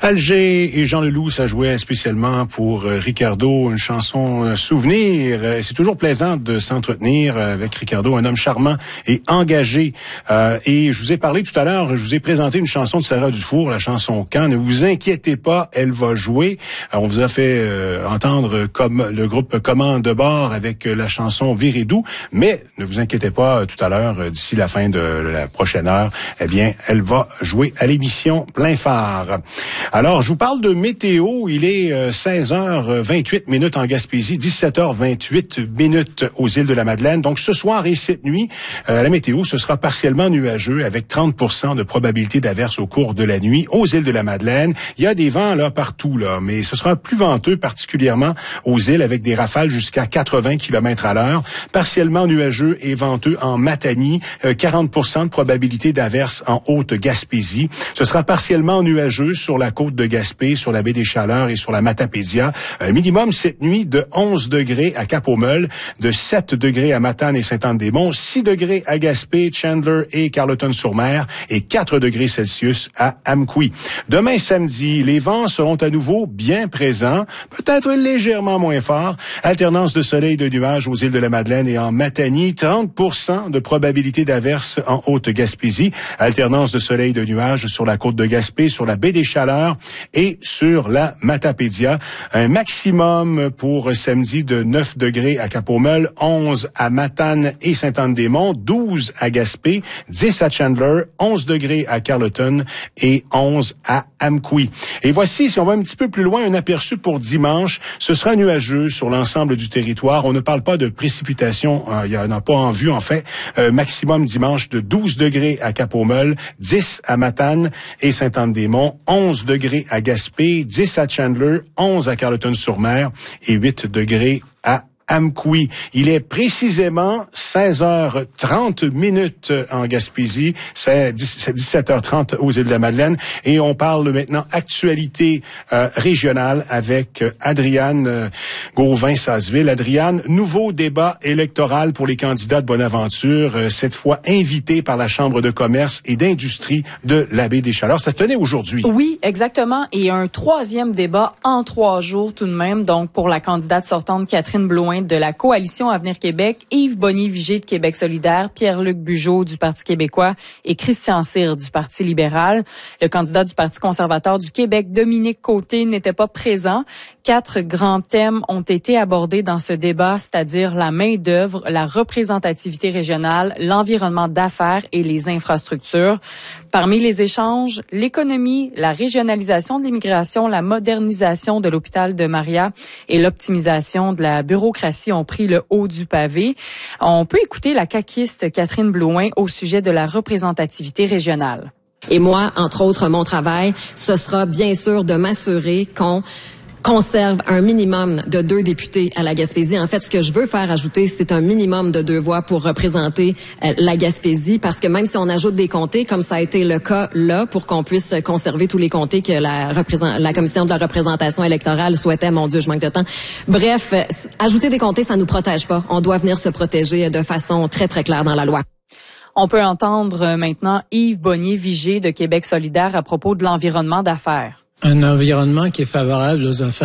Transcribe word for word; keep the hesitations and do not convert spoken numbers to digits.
Alger et Jean Leloup, ça jouait spécialement pour Ricardo, une chanson souvenir. C'est toujours plaisant de s'entretenir avec Ricardo, un homme charmant et engagé. Euh, et je vous ai parlé tout à l'heure, je vous ai présenté une chanson de Sarah Dufour, la chanson Quand. Ne vous inquiétez pas, elle va jouer. On vous a fait euh, entendre comme le groupe Commande de bord avec la chanson Virez doux, mais ne vous inquiétez pas, tout à l'heure, d'ici la fin de la prochaine heure, eh bien, elle va jouer à l'émission Plein Phare. Alors, je vous parle de météo. Il est euh, seize heures vingt-huit minutes en Gaspésie, dix-sept heures vingt-huit minutes aux îles de la Madeleine. Donc, ce soir et cette nuit, euh, la météo, ce sera partiellement nuageux avec trente pour cent de probabilité d'averse au cours de la nuit aux îles de la Madeleine. Il y a des vents là partout, là, mais ce sera plus venteux, particulièrement aux îles, avec des rafales jusqu'à quatre-vingts kilomètres à l'heure. Partiellement nuageux et venteux en Matanie, euh, quarante pour cent de probabilité d'averse en Haute-Gaspésie. Ce sera partiellement nuageux sur la côte de Gaspé, sur la baie des Chaleurs et sur la Matapédia. Un minimum cette nuit de onze degrés à Cap-aux-Meules, de sept degrés à Matane et Sainte-Anne-des-Monts, six degrés à Gaspé, Chandler et Carleton-sur-Mer et quatre degrés Celsius à Amqui. Demain samedi, les vents seront à nouveau bien présents, peut-être légèrement moins forts. Alternance de soleil et de nuages aux îles de la Madeleine et en Matanie, trente pour cent de probabilité d'averse en Haute-Gaspésie. Alternance de soleil et de nuages sur la côte de Gaspé, sur la baie des Chaleurs et sur la Matapédia. Un maximum pour samedi de neuf degrés à Cap-aux-Meules, onze à Matane et Sainte-Anne-des-Monts, douze à Gaspé, dix à Chandler, onze degrés à Carleton et onze à Amqui. Et voici, si on va un petit peu plus loin, un aperçu pour dimanche. Ce sera nuageux sur l'ensemble du territoire. On ne parle pas de précipitations, il n'y en a pas en vue en fait. Euh, maximum dimanche de douze degrés à Cap-aux-Meules, dix à Matane et Sainte-Anne-des-Monts, onze degrés à Gaspé, dix à Chandler, onze à Carleton-sur-Mer et huit degrés à Amqui. Il est précisément seize heures trente minutes en Gaspésie, c'est dix-sept heures trente aux îles de la Madeleine et on parle maintenant actualité euh, régionale avec Adriane euh, Gauvin-Sasseville. Adriane, nouveau débat électoral pour les candidats de Bonaventure, euh, cette fois invité par la Chambre de commerce et d'industrie de la baie des Chaleurs. Ça se tenait aujourd'hui. Oui, exactement. Et un troisième débat en trois jours tout de même, donc pour la candidate sortante Catherine Blouin de la Coalition Avenir Québec, Yves Bonnier-Vigé de Québec solidaire, Pierre-Luc Bugeaud du Parti québécois et Christian Cyr du Parti libéral. Le candidat du Parti conservateur du Québec, Dominique Côté, n'était pas présent. Quatre grands thèmes ont été abordés dans ce débat, c'est-à-dire la main-d'œuvre, la représentativité régionale, l'environnement d'affaires et les infrastructures. Parmi les échanges, l'économie, la régionalisation de l'immigration, la modernisation de l'hôpital de Maria et l'optimisation de la bureaucratie ont pris le haut du pavé. On peut écouter la caquiste Catherine Blouin au sujet de la représentativité régionale. Et moi, entre autres, mon travail, ce sera bien sûr de m'assurer qu'on conserve un minimum de deux députés à la Gaspésie. En fait, ce que je veux faire ajouter, c'est un minimum de deux voix pour représenter euh, la Gaspésie, parce que même si on ajoute des comtés, comme ça a été le cas là, pour qu'on puisse conserver tous les comtés que la, représent- la Commission de la représentation électorale souhaitait, mon Dieu, je manque de temps. Bref, euh, ajouter des comtés, ça nous protège pas. On doit venir se protéger de façon très, très claire dans la loi. On peut entendre maintenant Yves Bonnier-Vigé de Québec solidaire à propos de l'environnement d'affaires. Un environnement qui est favorable aux affaires